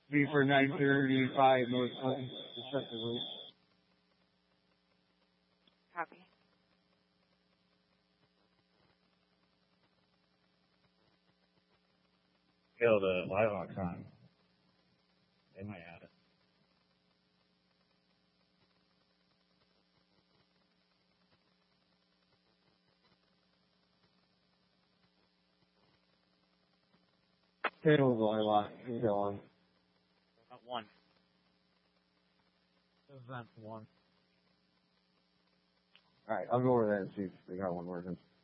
Be for 935 North Clinton, respectively. Copy. Kill the Lilac sign. They might have it. Kill the Lilac. Kill him. About one. Event one. Alright, I'll go over there and see if they got one working.